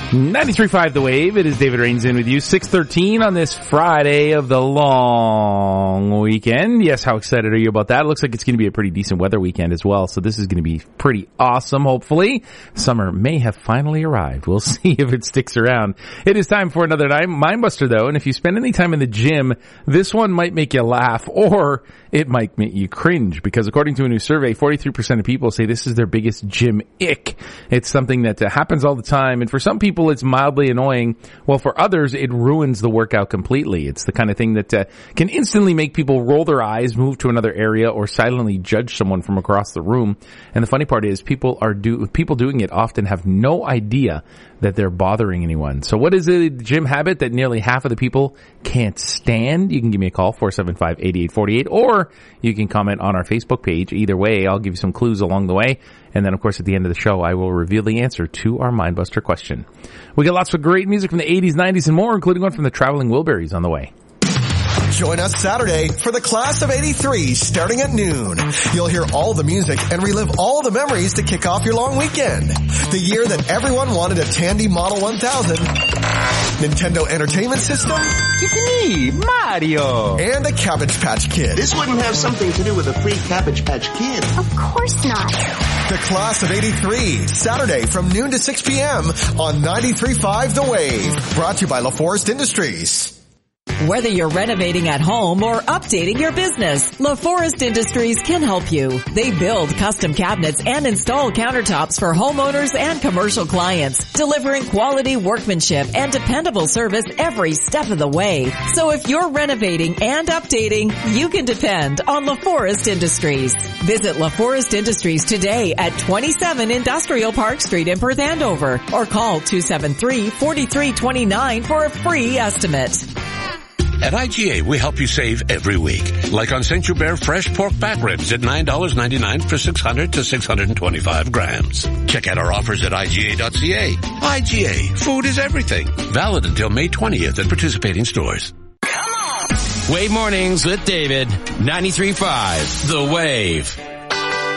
93.5 The Wave. It is David Rains in with you. 6:13 on this Friday of the long weekend. Yes, how excited are you about that? It looks like it's going to be a pretty decent weather weekend as well, so this is going to be pretty awesome, hopefully. Summer may have finally arrived. We'll see if it sticks around. It is time for another Mindbuster, though, and if you spend any time in the gym, this one might make you laugh, or it might make you cringe, because according to a new survey, 43% of people say this is their biggest gym ick. It's something that happens all the time, and for some people, it's mildly annoying, while for others, it ruins the workout completely. It's the kind of thing that can instantly make people roll their eyes, move to another area, or silently judge someone from across the room. And the funny part is, people doing it often have no idea that they're bothering anyone. So what is a gym habit that nearly half of the people can't stand? You can give me a call, 475-8848, or you can comment on our Facebook page. Either way, I'll give you some clues along the way. And then, of course, at the end of the show, I will reveal the answer to our Mindbuster question. We got lots of great music from the 80s, 90s, and more, including one from the Traveling Wilburys on the way. Join us Saturday for the Class of 83 starting at noon. You'll hear all the music and relive all the memories to kick off your long weekend. The year that everyone wanted a Tandy Model 1000, Nintendo Entertainment System, it's me, Mario, and a Cabbage Patch Kid. This wouldn't have something to do with a free Cabbage Patch Kid. Of course not. The Class of 83, Saturday from noon to 6 p.m. on 93.5 The Wave. Brought to you by LaForest Industries. Whether you're renovating at home or updating your business, LaForest Industries can help you. They build custom cabinets and install countertops for homeowners and commercial clients, delivering quality workmanship and dependable service every step of the way. So if you're renovating and updating, you can depend on LaForest Industries. Visit LaForest Industries today at 27 Industrial Park Street in Perth Andover, or call 273-4329 for a free estimate. At IGA, we help you save every week. Like on St. Hubert fresh pork back ribs at $9.99 for 600 to 625 grams. Check out our offers at IGA.ca. IGA, food is everything. Valid until May 20th at participating stores. Wave Mornings with David, 93.5 The Wave.